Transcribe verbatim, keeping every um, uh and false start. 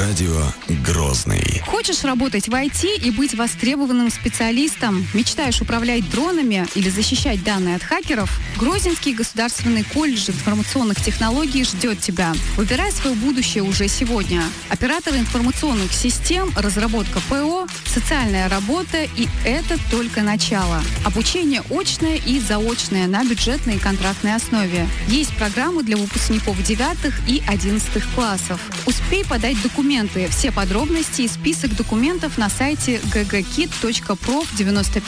Радио Грозный. Хочешь работать в ай ти и быть востребованным специалистом? Мечтаешь управлять дронами или защищать данные от хакеров? Грозненский государственный колледж информационных технологий ждет тебя. Выбирай свое будущее уже сегодня. Операторы информационных систем, разработка ПО, социальная работа, и это только начало. Обучение очное и заочное на бюджетной и контрактной основе. Есть программы для выпускников девятых и одиннадцатых классов. Успей подать документы. Все подробности и список документов на сайте джи джи кит точка проф девяносто